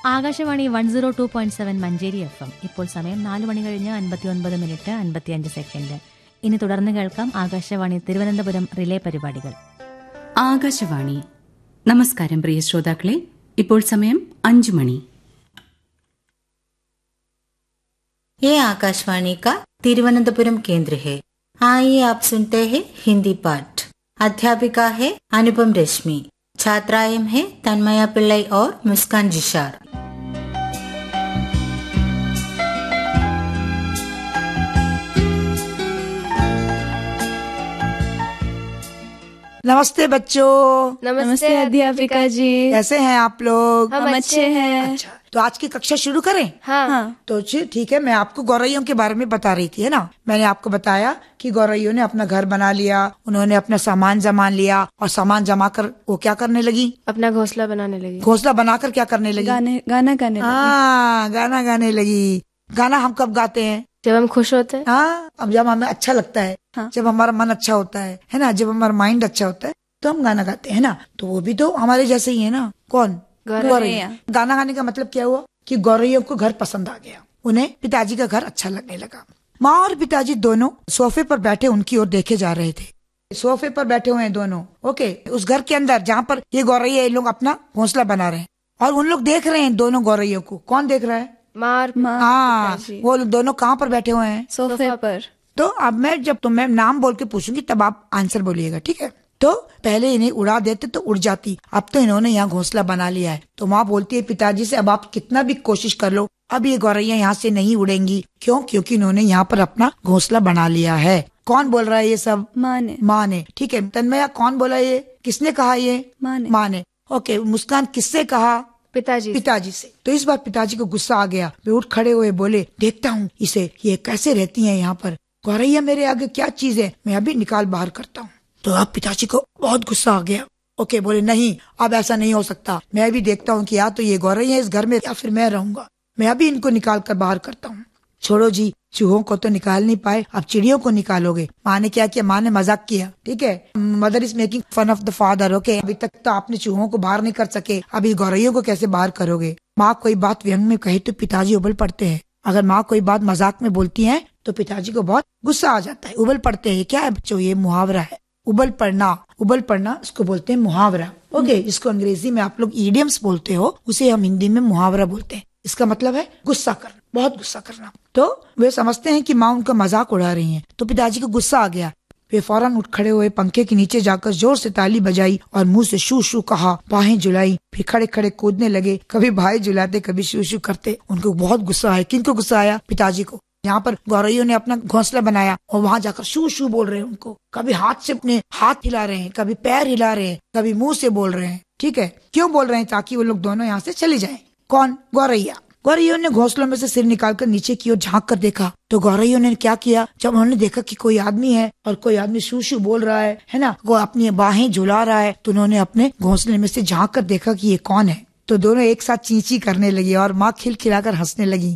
Akashvani 102.7 Manjeri FM. ഇപ്പോൾ സമയം 4 മണി കഴിഞ്ഞ് 59 മിനിറ്റ് 55 സെക്കൻഡ്. ഇനി തുടർന്ന് കേൾക്കാം ആകാശവാണി തിരുവനന്തപുരം റിലേ പരിപാടികൾ. ആകാശവാണി. നമസ്കാരം പ്രിയ ശ്രോതാക്കളെ. ഇപ്പോൾ സമയം 5 മണി. ये आकाशवाणी का तिरुवनंतपुरम केंद्र है. आइए आप सुनते हैं हिंदी पाठ. अध्यापिका है अनुपम रश्मि. छात्राएं हैं तन्मया पिल्लई और मुस्कान जिशार. नमस्ते बच्चों. नमस्ते अध्यापिका जी. कैसे हैं आप लोग? हम अच्छे हैं. अच्छा, तो आज की कक्षा शुरू करें? हाँ. तो ठीक है. मैं आपको गौरैयों के बारे में बता रही थी, है ना. मैंने आपको बताया कि गौरैयों ने अपना घर बना लिया, उन्होंने अपना सामान जमान लिया और सामान जमा कर वो क्या करने लगी? अपना घोंसला बनाने लगी. घोंसला बनाकर क्या करने लगी? गाना गाने लगी. हाँ, गाना गाने लगी. गाना हम कब गाते हैं? जब हम खुश होते हैं. हाँ, अब जब हमें अच्छा लगता है. हाँ. जब हमारा मन अच्छा होता है ना, जब हमारा माइंड अच्छा होता है तो हम गाना गाते हैं ना. तो वो भी तो हमारे जैसे ही है ना. कौन? गौरैया. गाना गाने का मतलब क्या हुआ कि गौरैयों को घर पसंद आ गया, उन्हें पिताजी का घर अच्छा लगने लगा. माँ और पिताजी दोनों सोफे पर बैठे उनकी ओर देखे जा रहे थे. सोफे पर बैठे हुए हैं दोनों. ओके. उस घर के अंदर जहाँ पर ये गौरैया लोग अपना घोंसला बना रहे हैं और उन लोग देख रहे हैं दोनों गौरैयों को. कौन देख रहा है? माँ. हाँ, वो लोग दोनों कहाँ पर बैठे हुए हैं? सोफे पर. तो अब मैं जब तुम्हें नाम बोल के पूछूंगी तब आप आंसर बोलिएगा, ठीक है. तो पहले इन्हें उड़ा देते तो उड़ जाती, अब तो इन्होंने यहाँ घोंसला बना लिया है. तो माँ बोलती है पिताजी से अब आप कितना भी कोशिश कर लो, अब ये गौरैया यहाँ से नहीं उड़ेंगी. क्यों? क्योंकि इन्होंने यहाँ पर अपना घोंसला बना लिया है. कौन बोल रहा है ये सब? माँ ने. ठीक है. तन्मया, कौन बोला ये? किसने कहा ये? माँ ने. ओके. मुस्कान, किससे कहा? पिताजी से. तो इस बार पिताजी को गुस्सा आ गया. वे उठ खड़े हुए बोले, देखता हूँ इसे, ये कैसे रहती है यहाँ पर. गौरैया मेरे आगे क्या चीज है, मैं अभी निकाल बाहर करता हूँ. तो अब पिताजी को बहुत गुस्सा आ गया. ओके. बोले नहीं, अब ऐसा नहीं हो सकता. मैं भी देखता हूँ कि या तो ये गौरैया इस घर में या फिर मैं रहूंगा. मैं अभी इनको निकाल कर बाहर करता हूँ. छोड़ो जी, चूहों को तो निकाल नहीं पाए, अब चिड़ियों को निकालोगे. माँ ने क्या किया? माँ ने मजाक किया. ठीक है. Mother is making fun of the father. Okay. अभी तक तो आपने चूहों को बाहर नहीं कर सके, अभी गौरैयों को कैसे बाहर करोगे? माँ कोई बात व्यंग में कहे तो पिताजी उबल पड़ते हैं. अगर माँ कोई बात मजाक में बोलती है तो पिताजी को बहुत गुस्सा आ जाता है. उबल पड़ते हैं क्या है बच्चों? ये मुहावरा है. उबल पड़ना इसको बोलते हैं मुहावरा. ओके. इसको अंग्रेजी में आप लोग इडियम्स बोलते हो, उसे हम हिंदी में मुहावरा बोलते हैं. इसका मतलब है गुस्सा करना, बहुत गुस्सा करना. तो वे समझते हैं कि माँ उनका मजाक उड़ा रही है. तो पिताजी को गुस्सा आ गया. वे फौरन उठ खड़े हुए, पंखे के नीचे जाकर जोर से ताली बजाई और मुंह से शू शू कहा, बाहें झुलाई. फिर खड़े खड़े कूदने लगे. कभी बाहें झुलाते, कभी शू शू करते. उनको बहुत गुस्सा आया. किनको गुस्सा आया? पिताजी को. यहाँ पर गौरैयों ने अपना घोंसला बनाया और वहाँ जाकर शू शू बोल रहे हैं उनको. कभी हाथ से अपने हाथ हिला रहे हैं, कभी पैर हिला रहे हैं, कभी मुंह से बोल रहे हैं. ठीक है. क्यों बोल रहे हैं? ताकि वो लोग दोनों यहाँ से चले जाएं. कौन? गौरैया. गौरैयों ने घोंसलों में से सिर निकालकर नीचे की ओर झांक कर देखा. तो गौरैयों ने क्या किया? जब उन्होंने देखा कि कोई आदमी है और कोई आदमी शू शू बोल रहा है ना, वो अपनी बाहें झुला रहा है, तो उन्होंने अपने घोंसले में से झांक कर देखा कि ये कौन है. तो दोनों एक साथ चींची करने लगी और माँ खिलखिलाकर हंसने लगी.